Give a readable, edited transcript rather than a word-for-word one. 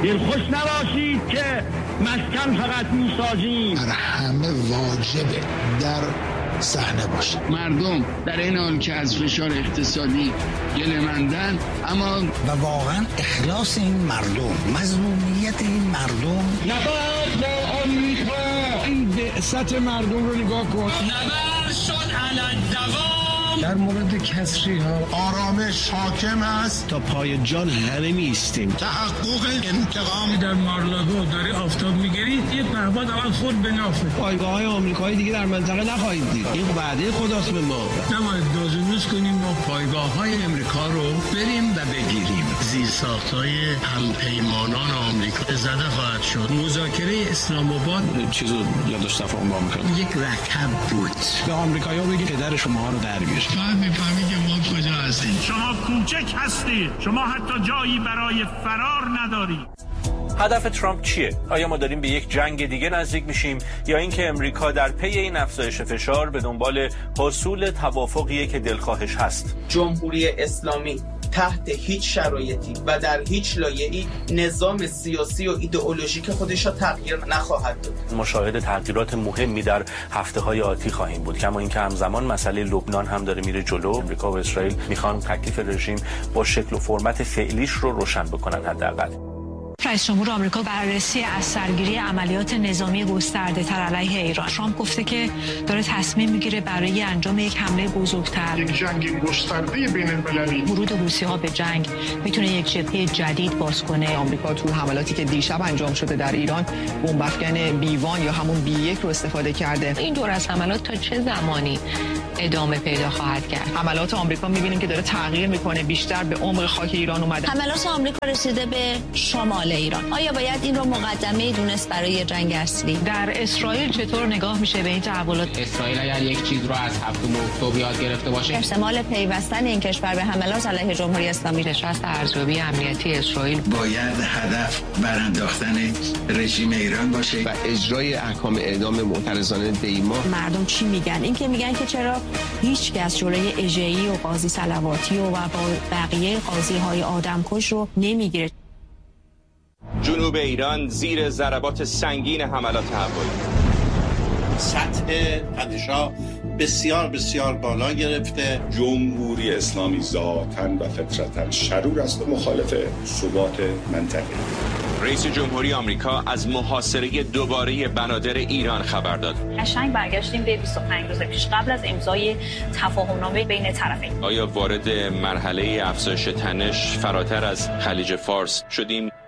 دلخوش نباشید که مسکن فقط میسازیم. بر همه واجبه در صحنه باشه. مردم در این حال که از فشار اقتصادی گله‌مندن، اما و واقعا اخلاص این مردم، مظلومیت این مردم. نبرد با آمریکا. این بعثت مردم رو نگاه کن. نبرد شد علی الدوام. در مورد کسری ها آرامش حاکم است. تا پای جان همه میستیم. تحقق انتقام. در مارلاگو داری آفتاب میگیری، یه پهپاد اول خود به نافه. پایگاه های آمریکایی دیگه در منطقه نخواهید دید. این وعده خداست به ما. نباید دازونوز کنیم ما پایگاه های امریکا رو بریم و بگیریم. زیرساخت‌های همپیمانان آمریکا زده خواهد شد. مذاکره اسلام آباد چیزو یادش تفاهم با میکنم. یک رکب بود. به آمریکایی‌ها بگید پدر شما رو در بیار. فهم می‌فهمی که ما کجا هستیم. شما کوچک هستید. شما حتی جایی برای فرار ندارید. هدف ترامپ چیه؟ آیا ما داریم به یک جنگ دیگه نزدیک میشیم یا اینکه امریکا در پی این افزایش فشار به دنبال حصول توافقیه که دلخواهش هست؟ جمهوری اسلامی تحت هیچ شرایطی و در هیچ لایه‌ای نظام سیاسی و ایدئولوژیک خودش را تغییر نخواهد داد. مشاهده تغییرات مهمی در هفته‌های آتی خواهیم بود، کما اینکه همزمان مسئله لبنان هم داره میره جلو. امریکا و اسرائیل میخوان تکلیف رژیم با شکل و فرمت فعلیش رو روشن بکنن. حداقل رئیس جمهور آمریکا بررسی از سرگیری عملیات نظامی گسترده تر علیه ایران. ترامپ گفته که داره تصمیم میگیره برای انجام یک حمله بزرگتر، یک جنگ گسترده بین المللی. ورود روسی‌ها به جنگ میتونه یک جبهه جدید باز کنه. آمریکا تو حملاتی که دیشب انجام شده در ایران بمب افکن B1 یا همون B1 رو استفاده کرده. این دور از حملات تا چه زمانی ادامه پیدا خواهد کرد؟ حملات آمریکا می‌بینیم که داره تغییر میکنه، بیشتر به عمق خاک ایران اومده. حملات آمریکا رسیده به شمال ایران. آیا باید این رو مقدمه دونست برای جنگ اصلی؟ در اسرائیل چطور نگاه میشه به این تحولات؟ اسرائیل اگر یک چیز رو از 7 اکتبر یاد گرفته باشه، احتمال پیوستن این کشور به حملات علیه جمهوری اسلامی. نشست ارزیابی امنیتی اسرائیل باید هدف برانداختن رژیم ایران باشه و اجرای احکام اعدام معترضانه دیما. مردم چی میگن؟ این که میگن که چرا هیچ کس جلوی اژه‌ای و قاضی صلواتی و با بقیه قاضی‌های آدمکش رو نمیگیره. جنوب ایران زیر ضربات سنگین حملات هوایی. سطح تنش‌ها بسیار بسیار بالا گرفته. جمهوری اسلامی ذاتاً و فطرتاً شرور است و مخالف ثبات منطقه. رئیس جمهوری آمریکا از محاصره دوباره بنادر ایران خبر داد. قشنگ برگشتیم به 25 روز پیش قبل از امضای تفاهمنامه بین طرفین. آیا وارد مرحله افزایش تنش فراتر از خلیج فارس شدیم